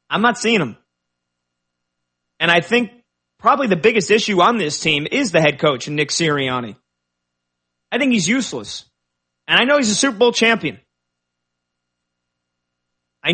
I'm not seeing him. And I think probably the biggest issue on this team is the head coach, Nick Sirianni. I think he's useless. And I know he's a Super Bowl champion. I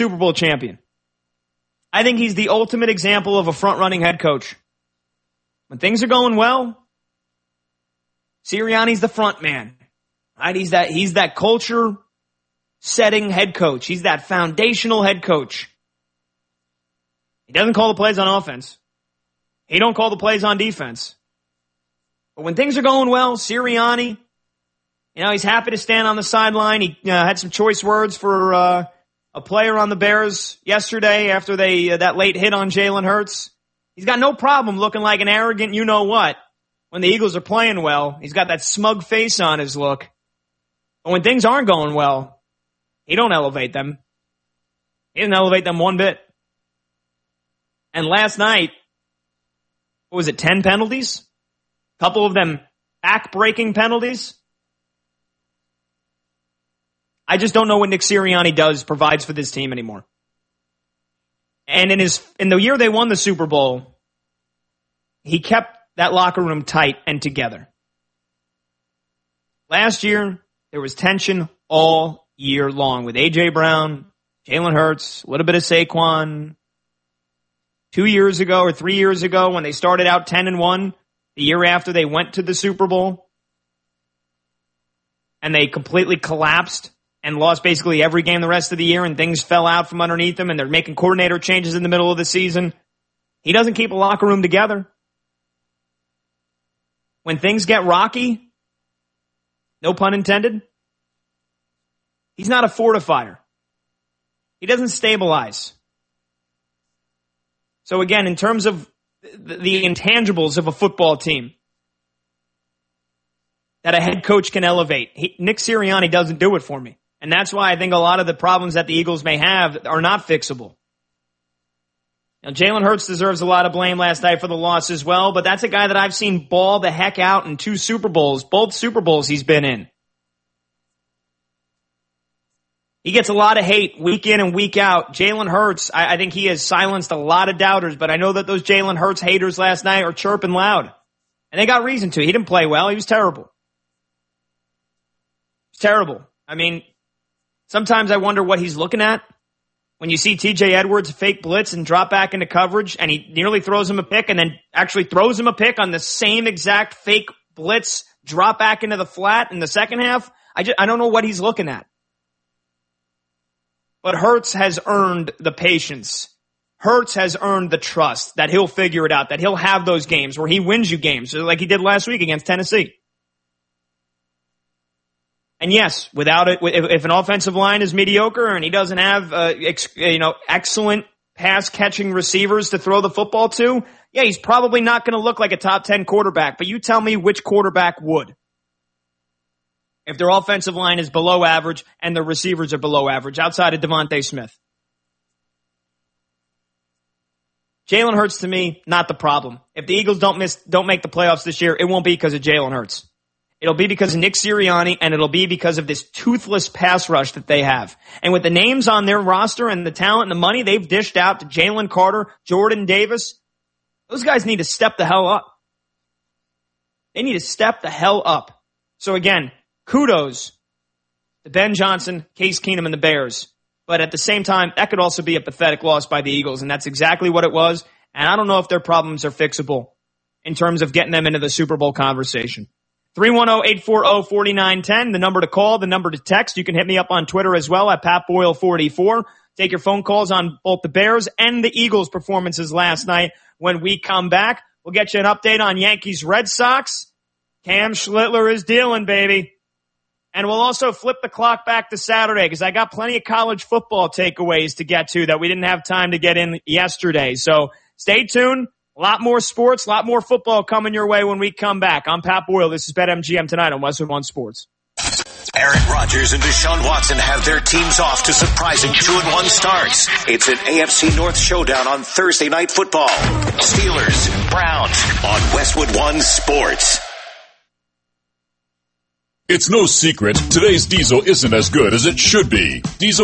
think he's the ultimate example of a front-running head coach. When things are going well, Sirianni's the front man. Right? He's that culture-setting head coach. He's that foundational head coach. He doesn't call the plays on offense. He don't call the plays on defense. But when things are going well, Sirianni, he's happy to stand on the sideline. He had some choice words for a player on the Bears yesterday after that late hit on Jalen Hurts. He's got no problem looking like an arrogant you-know-what when the Eagles are playing well. He's got that smug face on his look. But when things aren't going well, he don't elevate them. He didn't elevate them one bit. And last night, 10 penalties? A couple of them back-breaking penalties? I just don't know what Nick Sirianni provides for this team anymore. And in the year they won the Super Bowl, he kept that locker room tight and together. Last year, there was tension all year long with A.J. Brown, Jalen Hurts, a little bit of Saquon. 2 years ago or 3 years ago when they started out 10-1, the year after they went to the Super Bowl, and they completely collapsed and lost basically every game the rest of the year, and things fell out from underneath them, and they're making coordinator changes in the middle of the season. He doesn't keep a locker room together. When things get rocky, no pun intended, he's not a fortifier. He doesn't stabilize. So again, in terms of the intangibles of a football team that a head coach can elevate, Nick Sirianni doesn't do it for me. And that's why I think a lot of the problems that the Eagles may have are not fixable. Now, Jalen Hurts deserves a lot of blame last night for the loss as well, but that's a guy that I've seen ball the heck out in 2 Super Bowls, both Super Bowls he's been in. He gets a lot of hate week in and week out. Jalen Hurts, I think he has silenced a lot of doubters, but I know that those Jalen Hurts haters last night are chirping loud. And they got reason to. He didn't play well. He was terrible. I mean, sometimes I wonder what he's looking at. When you see TJ Edwards fake blitz and drop back into coverage, and he nearly throws him a pick and then actually throws him a pick on the same exact fake blitz, drop back into the flat in the second half, I don't know what he's looking at. But Hurts has earned the patience. Hurts has earned the trust that he'll figure it out, that he'll have those games where he wins you games, like he did last week against Tennessee. And yes, without it, if an offensive line is mediocre and he doesn't have, excellent pass catching receivers to throw the football to, yeah, he's probably not going to look like a top 10 quarterback. But you tell me which quarterback would. If their offensive line is below average and their receivers are below average, outside of Devontae Smith. Jalen Hurts, to me, not the problem. If the Eagles don't make the playoffs this year, it won't be because of Jalen Hurts. It'll be because of Nick Sirianni, and it'll be because of this toothless pass rush that they have. And with the names on their roster and the talent and the money they've dished out to Jalen Carter, Jordan Davis, those guys need to step the hell up. They need to step the hell up. So again, kudos to Ben Johnson, Case Keenum, and the Bears. But at the same time, that could also be a pathetic loss by the Eagles, and that's exactly what it was. And I don't know if their problems are fixable in terms of getting them into the Super Bowl conversation. 310-840-4910, the number to call, the number to text. You can hit me up on Twitter as well at PatBoyle44. Take your phone calls on both the Bears and the Eagles' performances last night. When we come back, we'll get you an update on Yankees Red Sox. Cam Schlittler is dealing, baby. And we'll also flip the clock back to Saturday because I got plenty of college football takeaways to get to that we didn't have time to get in yesterday. So stay tuned. A lot more sports, a lot more football coming your way when we come back. I'm Pat Boyle. This is BetMGM tonight on Westwood One Sports. Aaron Rodgers and Deshaun Watson have their teams off to surprising 2-1 starts. It's an AFC North showdown on Thursday Night Football. Steelers, Browns on Westwood One Sports. It's no secret, today's diesel isn't as good as it should be. Diesel